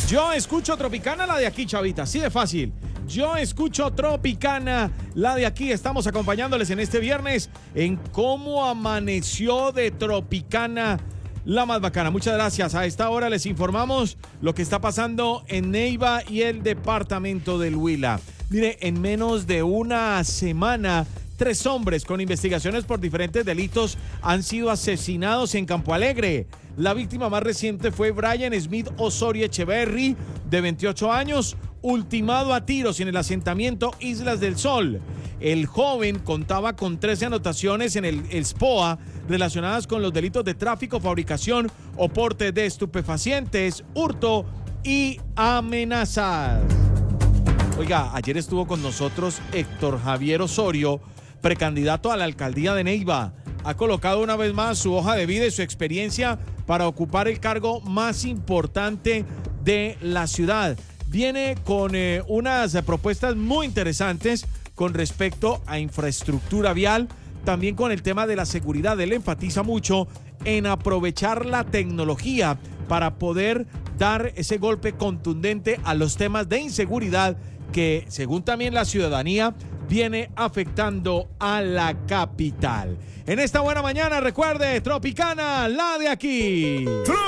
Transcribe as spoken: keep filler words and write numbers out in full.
Yo escucho Tropicana, la de aquí, chavita, así de fácil. Yo escucho Tropicana, la de aquí. Estamos acompañándoles en este viernes en cómo amaneció de Tropicana, la más bacana. Muchas gracias. A esta hora les informamos lo que está pasando en Neiva y el departamento del Huila. Mire, en menos de una semana, tres hombres con investigaciones por diferentes delitos han sido asesinados en Campo Alegre. La víctima más reciente fue Brian Smith Osorio Echeverry, de veintiocho años, ultimado a tiros en el asentamiento Islas del Sol. El joven contaba con trece anotaciones en el, el S P O A relacionadas con los delitos de tráfico, fabricación o porte de estupefacientes, hurto y amenazas. Oiga, ayer estuvo con nosotros Héctor Javier Osorio, precandidato a la alcaldía de Neiva. Ha colocado una vez más su hoja de vida y su experiencia para ocupar el cargo más importante de la ciudad. Viene con eh, unas eh, propuestas muy interesantes con respecto a infraestructura vial, también con el tema de la seguridad. Él enfatiza mucho en aprovechar la tecnología para poder dar ese golpe contundente a los temas de inseguridad que, según también la ciudadanía, viene afectando a la capital. En esta buena mañana, recuerde, Tropicana, la de aquí.